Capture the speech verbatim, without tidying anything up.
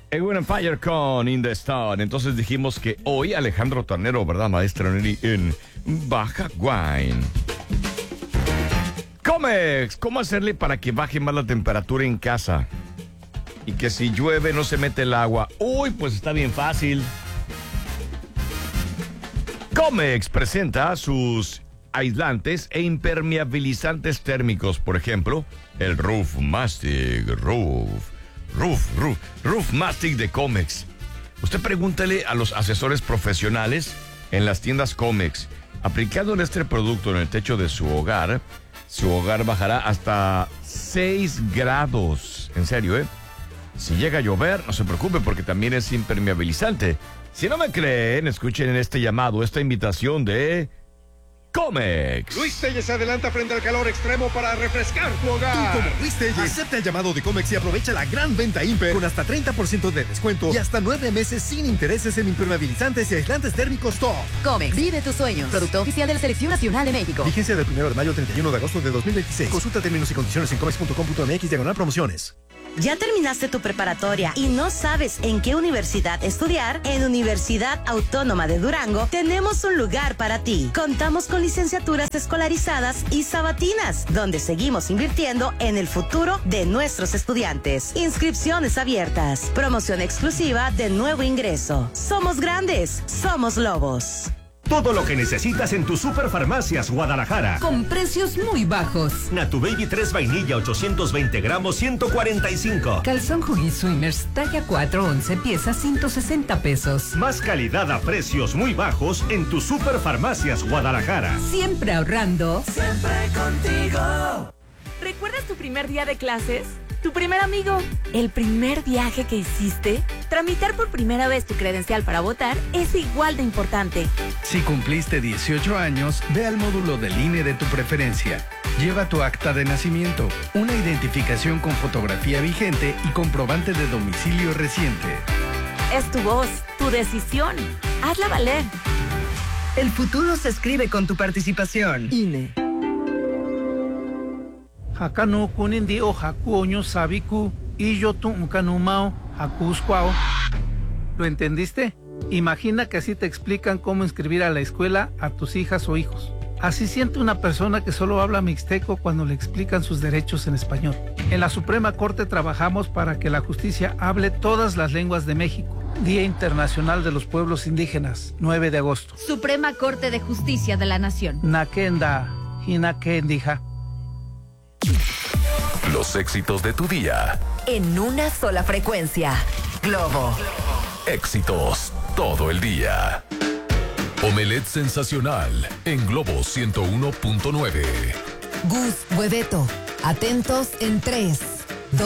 Ewan Empire con In The Stone. Entonces dijimos que hoy Alejandro Tornero, ¿verdad, maestra Nelly? En Baja Wine. Comex, ¿cómo hacerle para que baje más la temperatura en casa? Y que si llueve no se mete el agua. Uy, pues está bien fácil. Comex presenta sus aislantes e impermeabilizantes térmicos. Por ejemplo, el Roof Mastic. Roof. Roof, Roof. Roof Mastic de Comex. Usted pregúntale a los asesores profesionales en las tiendas Comex. Aplicándole este producto en el techo de su hogar, su hogar bajará hasta seis grados. En serio, ¿eh? Si llega a llover, no se preocupe porque también es impermeabilizante. Si no me creen, escuchen en este llamado, esta invitación de Comex. Luis Telles se adelanta frente al calor extremo para refrescar tu hogar. Tú como Luis Telles, acepta el llamado de Comex y aprovecha la gran venta Imper con hasta treinta por ciento de descuento y hasta nueve meses sin intereses en impermeabilizantes y aislantes térmicos top. Comex, vive tus sueños. Producto oficial de la Selección Nacional de México. Vigencia del primero de mayo al treinta y uno de agosto de dos mil veintiséis. Consulta términos y condiciones en comex punto com punto mx diagonal promociones. ¿Ya terminaste tu preparatoria y no sabes en qué universidad estudiar? En Universidad Autónoma de Durango tenemos un lugar para ti. Contamos con licenciaturas escolarizadas y sabatinas, donde seguimos invirtiendo en el futuro de nuestros estudiantes. Inscripciones abiertas. Promoción exclusiva de nuevo ingreso. Somos grandes, somos lobos. Todo lo que necesitas en tu Superfarmacias Guadalajara. Con precios muy bajos. Natu Baby tres vainilla ochocientos veinte gramos, ciento cuarenta y cinco. Calzón Huggy Swimmers talla cuatro, once piezas, ciento sesenta pesos. Más calidad a precios muy bajos en tu Superfarmacias Guadalajara. Siempre ahorrando. Siempre contigo. ¿Recuerdas tu primer día de clases? ¿Tu primer amigo? ¿El primer viaje que hiciste? Tramitar por primera vez tu credencial para votar es igual de importante. Si cumpliste dieciocho años, ve al módulo del I N E de tu preferencia. Lleva tu acta de nacimiento, una identificación con fotografía vigente y comprobante de domicilio reciente. Es tu voz, tu decisión. Hazla valer. El futuro se escribe con tu participación. I N E. Hakano kunindi o hakuoño sabiku y yo tu mao hakuskwao. ¿Lo entendiste? Imagina que así te explican cómo inscribir a la escuela a tus hijas o hijos. Así siente una persona que solo habla mixteco cuando le explican sus derechos en español. En la Suprema Corte trabajamos para que la justicia hable todas las lenguas de México. Día Internacional de los Pueblos Indígenas, nueve de agosto. Suprema Corte de Justicia de la Nación. Nakenda, hinakendija. Los éxitos de tu día. En una sola frecuencia. Globo. Éxitos todo el día. Omelette sensacional en Globo ciento uno punto nueve. Gus Hueveto. Atentos en tres.